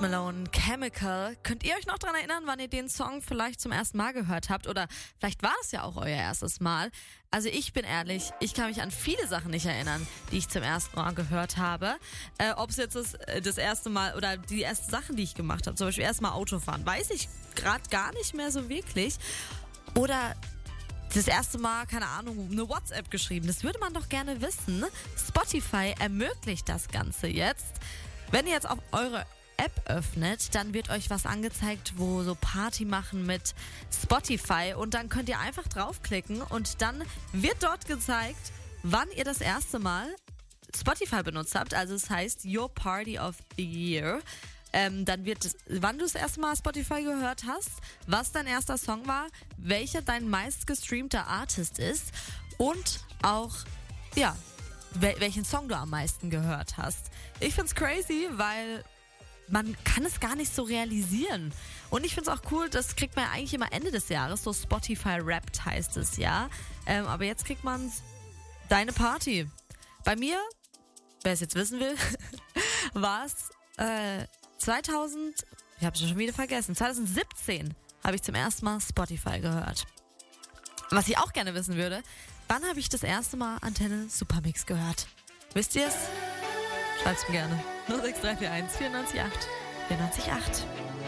Post Malone, Chemical. Könnt ihr euch noch dran erinnern, wann ihr den Song vielleicht zum ersten Mal gehört habt? Oder vielleicht war es ja auch euer erstes Mal. Also ich bin ehrlich, ich kann mich an viele Sachen nicht erinnern, die ich zum ersten Mal gehört habe. Ob es jetzt das erste Mal oder die ersten Sachen, die ich gemacht habe, zum Beispiel erstmal Autofahren, weiß ich gerade gar nicht mehr so wirklich. Oder das erste Mal, keine Ahnung, eine WhatsApp geschrieben. Das würde man doch gerne wissen. Spotify ermöglicht das Ganze jetzt. Wenn ihr jetzt auf eure App öffnet, dann wird euch was angezeigt, wo so Party machen mit Spotify und dann könnt ihr einfach draufklicken und dann wird dort gezeigt, wann ihr das erste Mal Spotify benutzt habt. Also es heißt Your Party of the Year. Dann wird wann du das erste Mal Spotify gehört hast, was dein erster Song war, welcher dein meistgestreamter Artist ist und auch, ja, welchen Song du am meisten gehört hast. Ich find's crazy, weil man kann es gar nicht so realisieren. Und ich find's auch cool, das kriegt man ja eigentlich immer Ende des Jahres, so Spotify Wrapped heißt es, ja. Aber jetzt kriegt man deine Party. Bei mir, wer es jetzt wissen will, war es 2017 habe ich zum ersten Mal Spotify gehört. Was ich auch gerne wissen würde, wann habe ich das erste Mal Antenne Supermix gehört? Wisst ihr es? Schreibt's mir gerne. 06341 94 8 94 8.